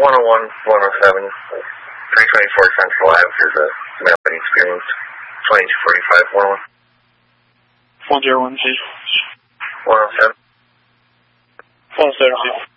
101, 107, 324 Central Ave is a mapping experience. 2245, 101. 1013. 107. 170.